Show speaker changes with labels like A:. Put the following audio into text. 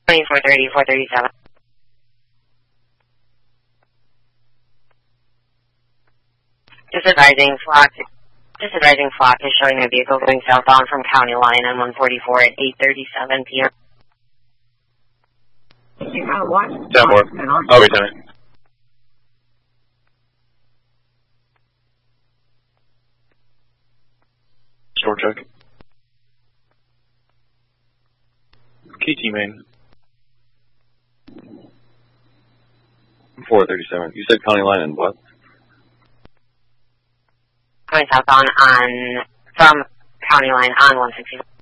A: 430, 437. Just advising Flock is showing a vehicle going southbound from County Line on 144 at 8:37 p.m.
B: You got what?
C: 10-4. Oh, wait, 10. Short check. KT main. 437. You said County Line and what?
A: Going southbound from County Line on 165.